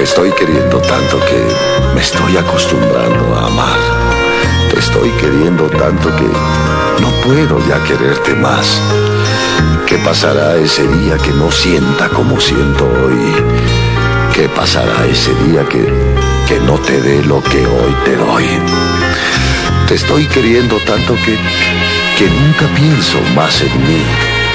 estoy queriendo tanto que me estoy acostumbrando a amar. Te estoy queriendo tanto que no puedo ya quererte más. ¿Qué pasará ese día que no sienta como siento hoy? ¿Qué pasará ese día que no te dé lo que hoy te doy? Te estoy queriendo tanto que nunca pienso más en mí.